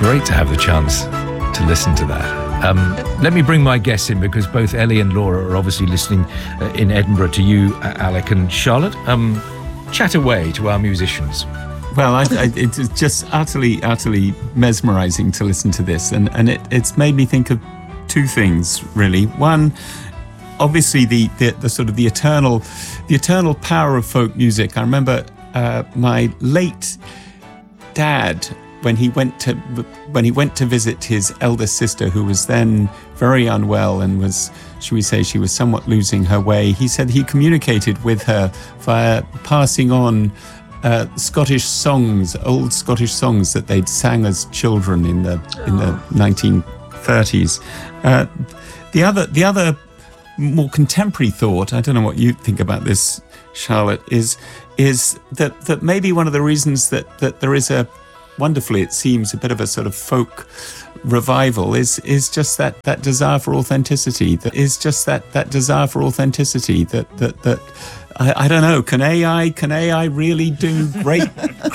great to have the chance to listen to that. Let me bring my guests in, because both Ellie and Laura are obviously listening in Edinburgh to you, Alec and Charlotte. Chat away to our musicians. Well, it's just utterly mesmerising to listen to this, and it's made me think of two things, really. One, obviously the sort of the eternal power of folk music. I remember my late dad, when he went to visit his eldest sister, who was then very unwell and was, should we say, she was somewhat losing her way. He said he communicated with her via passing on Scottish songs, old Scottish songs that they'd sang as children in the 1930s. The other more contemporary thought, I don't know what you think about this, Charlotte, is that maybe one of the reasons that there is a, wonderfully it seems, a bit of a sort of folk revival is just that desire for authenticity. That I don't know, can AI really do great